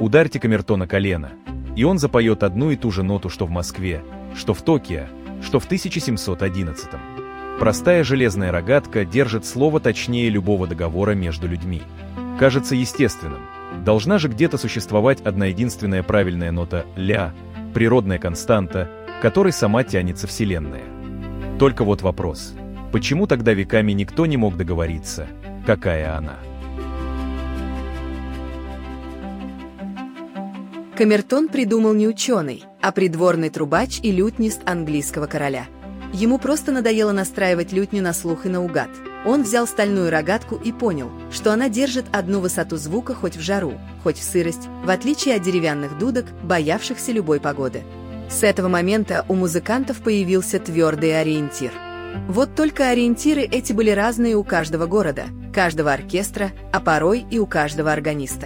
Ударьте камертона колено, и он запоет одну и ту же ноту, что в Москве, что в Токио, что в 1711-м. Простая железная рогатка держит слово точнее любого договора между людьми. Кажется естественным. Должна же где-то существовать одна единственная правильная нота «ля», природная константа, к которой сама тянется Вселенная. Только вот вопрос. Почему тогда веками никто не мог договориться, какая она? Камертон придумал не ученый, а придворный трубач и лютнист английского короля. Ему просто надоело настраивать лютню на слух и наугад. Он взял стальную рогатку и понял, что она держит одну высоту звука хоть в жару, хоть в сырость, в отличие от деревянных дудок, боявшихся любой погоды. С этого момента у музыкантов появился твердый ориентир. Вот только ориентиры эти были разные у каждого города, каждого оркестра, а порой и у каждого органиста.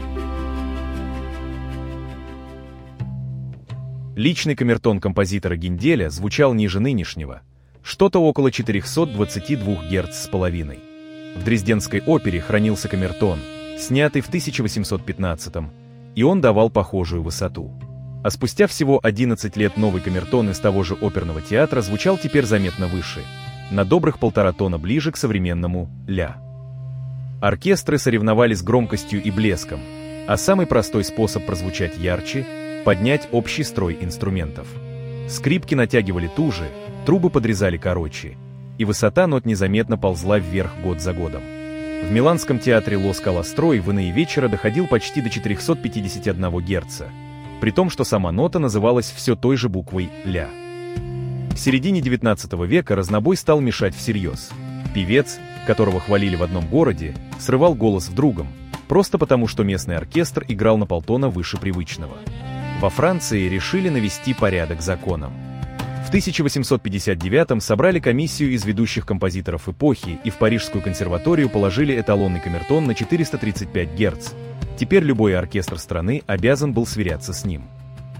Личный камертон композитора Генделя звучал ниже нынешнего, что-то около 422 Гц с половиной. В Дрезденской опере хранился камертон, снятый в 1815-м, и он давал похожую высоту. А спустя всего 11 лет новый камертон из того же оперного театра звучал теперь заметно выше, на добрых 1,5 тона ближе к современному «ля». Оркестры соревновались громкостью и блеском, а самый простой способ прозвучать ярче — поднять общий строй инструментов. Скрипки натягивали туже, трубы подрезали короче, и высота нот незаметно ползла вверх год за годом. В Миланском театре Ла Скала строй в иные вечера доходил почти до 451 Гц, при том, что сама нота называлась все той же буквой «ля». В середине XIX века разнобой стал мешать всерьез. Певец, которого хвалили в одном городе, срывал голос в другом, просто потому, что местный оркестр играл на 1,5 тона выше привычного. Во Франции решили навести порядок законом. В 1859-м собрали комиссию из ведущих композиторов эпохи и в Парижскую консерваторию положили эталонный камертон на 435 Гц. Теперь любой оркестр страны обязан был сверяться с ним.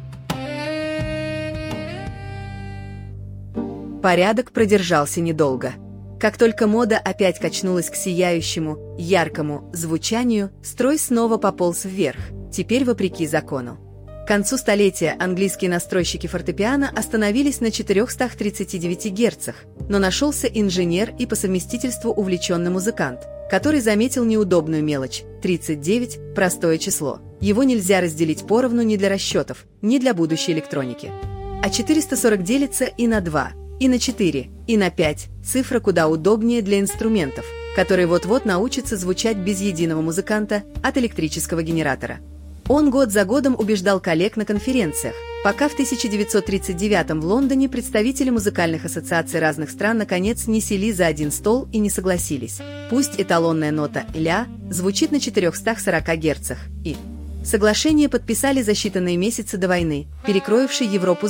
Порядок продержался недолго. Как только мода опять качнулась к сияющему, яркому звучанию, строй снова пополз вверх, теперь вопреки закону. К концу столетия английские настройщики фортепиано остановились на 439 Гц, но нашелся инженер и по совместительству увлеченный музыкант, который заметил неудобную мелочь – 39 – простое число. Его нельзя разделить поровну ни для расчетов, ни для будущей электроники. А 440 делится и на 2, и на 4, и на 5 – цифра куда удобнее для инструментов, которые вот-вот научатся звучать без единого музыканта от электрического генератора. Он год за годом убеждал коллег на конференциях, пока в 1939 в Лондоне представители музыкальных ассоциаций разных стран наконец не сели за один стол и не согласились. Пусть эталонная нота «ля» звучит на 440 Гц, и соглашение подписали за считанные месяцы до войны, перекроившей Европу